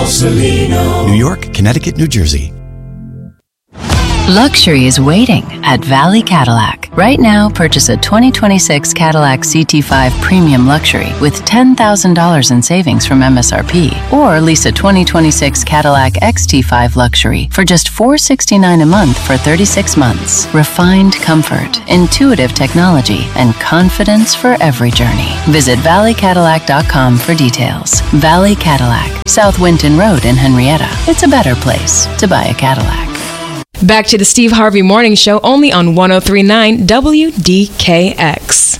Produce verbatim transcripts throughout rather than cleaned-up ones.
Borsalino. New York, Connecticut, New Jersey. Luxury is waiting at Valley Cadillac. Right now, purchase a twenty twenty-six Cadillac C T five Premium Luxury with ten thousand dollars in savings from M S R P. Or lease a twenty twenty-six Cadillac X T five Luxury for just four hundred sixty-nine dollars a month for thirty-six months. Refined comfort, intuitive technology, and confidence for every journey. Visit valley cadillac dot com for details. Valley Cadillac, South Winton Road in Henrietta. It's a better place to buy a Cadillac. Back to the Steve Harvey Morning Show, only on one oh three point nine W D K X.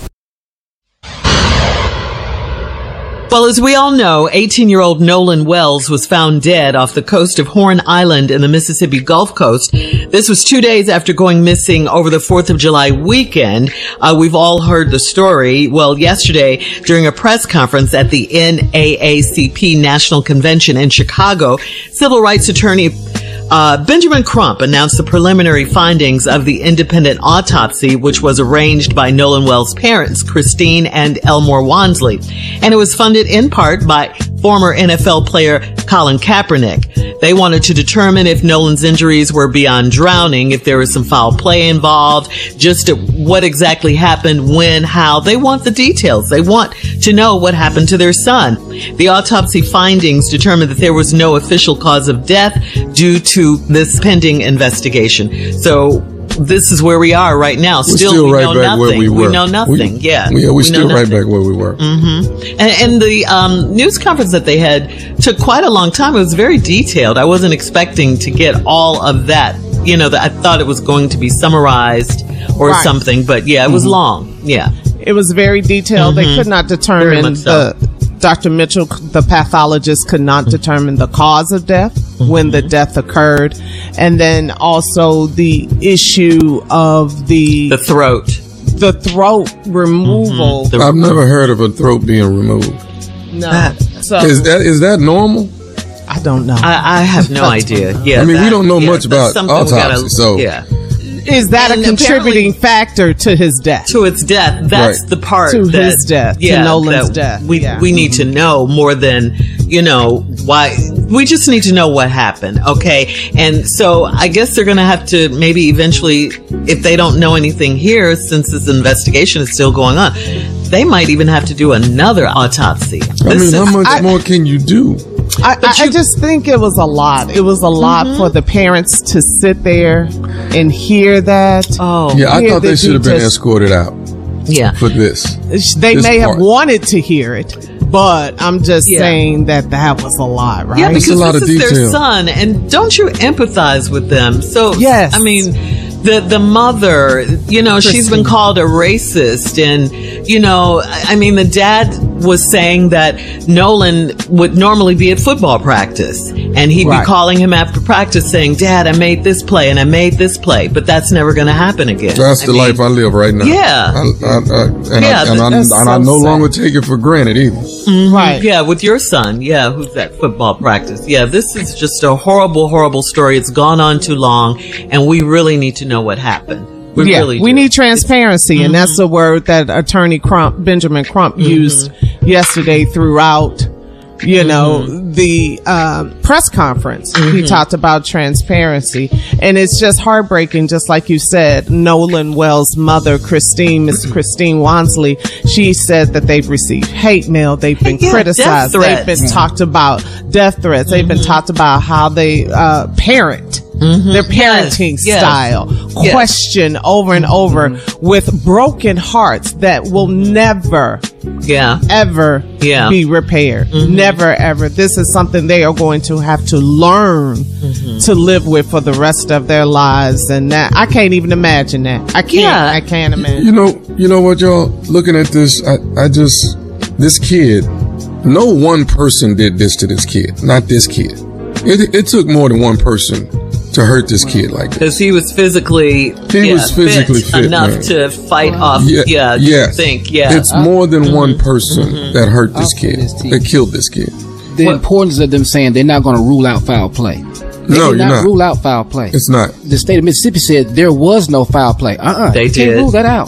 Well, as we all know, eighteen-year-old Nolan Wells was found dead off the coast of Horn Island in the Mississippi Gulf Coast. This was two days after going missing over the fourth of July weekend. Uh, we've all heard the story. Well, yesterday, during a press conference at the N double A C P National Convention in Chicago, civil rights attorney Uh, Benjamin Crump announced the preliminary findings of the independent autopsy, which was arranged by Nolan Wells' parents, Christine and Elmore Wansley. And it was funded in part by former N F L player Colin Kaepernick. They wanted to determine if Nolan's injuries were beyond drowning, if there was some foul play involved, just what exactly happened, when, how. They want the details. They want to know what happened to their son. The autopsy findings determined that there was no official cause of death due to this pending investigation. So this is where we are right now. We're Still, still we right know back nothing. where we were. We know nothing. We, yeah. Yeah, we're we still right nothing. back where we were. Mm-hmm. And, and the um, news conference that they had took quite a long time. It was very detailed. I wasn't expecting to get all of that. You know, that I thought it was going to be summarized or right. something. But yeah, it was mm-hmm. long. Yeah. It was very detailed. Mm-hmm. They could not determine so. the Doctor Mitchell, the pathologist, could not determine the cause of death, mm-hmm. when the death occurred. And then also the issue of the... The throat. The throat removal. Mm-hmm. I've never heard of a throat being removed. No. So, is that is that normal? I don't know. I, I have no idea. Yeah, I mean, that, we don't know yeah, much about autopsy, gotta, so... Yeah. Is that and a contributing factor to his death? To its death. That's right. the part to that, his death. Yeah, to Nolan's that death. We yeah. we need to know more than, you know, why. We just need to know what happened. Okay. And so I guess they're going to have to maybe eventually, if they don't know anything here, since this investigation is still going on, they might even have to do another autopsy. I This mean, is, how much I, more can you do? I, I, you, I just think it was a lot. It was a lot mm-hmm. for the parents to sit there and hear that. Oh, yeah, I hear thought they the should have been details. escorted out. Yeah. For this. They this may part. have wanted to hear it, but I'm just Yeah. saying that that was a lot, right? Yeah, because a lot this of is their detail. son, and don't you empathize with them? So, Yes. I mean, the the mother, you know, she's been Christine. called a racist, and you know, I I mean, the dad was saying that Nolan would normally be at football practice, and he'd Right. be calling him after practice saying, "Dad, I made this play and I made this play," but that's never going to happen again. That's I the mean, life I live right now. Yeah. I, I, I, and Yeah, I, and, I, that's and I so no sad. longer take it for granted either. Right. Yeah, with your son. Yeah, who's at football practice. Yeah, this is just a horrible, horrible story. It's gone on too long, and we really need to know what happened. We yeah, really we do. need transparency, Mm-hmm. and that's the word that Attorney Crump, Benjamin Crump, Mm-hmm. used yesterday throughout, you Mm-hmm. know, the uh, press conference. Mm-hmm. He talked about transparency, and it's just heartbreaking. Just like you said, Nolan Wells' mother, Christine, Miss Christine Wansley, she said that they've received hate mail, they've been Yeah, criticized, death they've threats. been talked about death threats, they've been talked about how they uh, parent. Their parenting Yes, yes, style, yes. question over and over with broken hearts that will never, Yeah. ever Yeah. be repaired. Never, ever. This is something they are going to have to learn to live with for the rest of their lives. And that, I can't even imagine that. I can't. Yeah. I can't imagine. You know, you know what, y'all? Looking at this, I, I just, this kid, no one person did this to this kid. Not this kid. It, it took more than one person to hurt this kid like this. Because he was physically, He yeah, was physically fit, enough man. to fight off. Yeah, Yeah, you yes. think, yeah. It's more than one person that hurt this I'll kid, put his teeth. that killed this kid. The What- importance of them saying they're not going to rule out foul play. They No, did you're not not. rule out foul play. It's not. The state of Mississippi said there was no foul play. Uh-uh. They You did. Can't rule that out.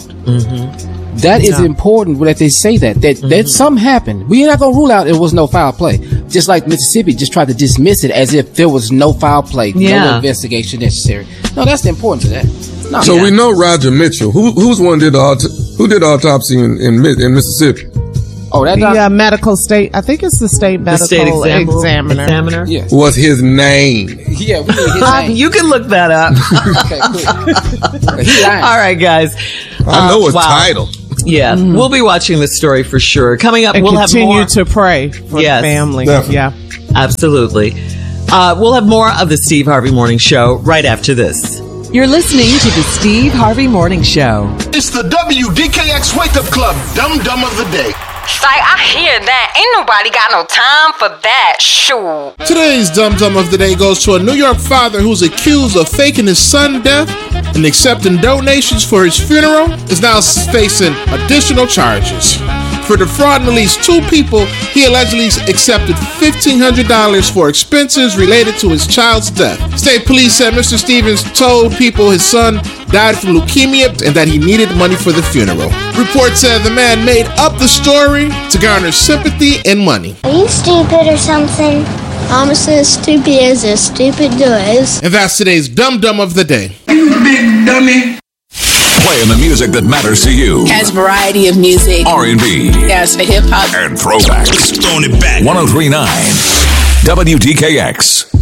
Mm-hmm. That is No. important that they say that. That, that something happened. We're not going to rule out there was no foul play. just like Mississippi, just tried to dismiss it as if there was no foul play, Yeah. no investigation necessary. No, that's the importance of that. No, So yeah. we know Roger Mitchell. Who who's one did the auto- who did the autopsy in in, Mi- in Mississippi? Oh, that The doc- uh, medical state, I think it's the state The medical state exam- examiner. examiner. yeah, Was his name? yeah, we need his Uh, name. you can look that up. Okay, cool. He lying. All right, guys. I know Uh, his wow. title. Yeah, we'll be watching this story for sure. Coming up, And we'll have continue more. to pray for Yes, the family. definitely. Yeah. Absolutely. Uh, we'll have more of the Steve Harvey Morning Show right after this. You're listening to the Steve Harvey Morning Show. It's the W D K X Wake Up Club Dum Dum of the Day. Say, I hear that. Ain't nobody got no time for that. Shoot. Today's Dum Dum of the Day goes to a New York father who's accused of faking his son's death and accepting donations for his funeral is now facing additional charges. For defrauding at least two people, he allegedly accepted fifteen hundred dollars for expenses related to his child's death. State police said Mister Stevens told people his son died from leukemia and that he needed money for the funeral. Reports said the man made up the story to garner sympathy and money. Are you stupid or something? I'm as stupid as a stupid does. And that's today's Dum Dum of the Day. You big dummy. Playing the music that matters to you. Has variety of music. R and B. Yes, for hip hop. And throwbacks. Throwing it back. one oh three point nine W D K X.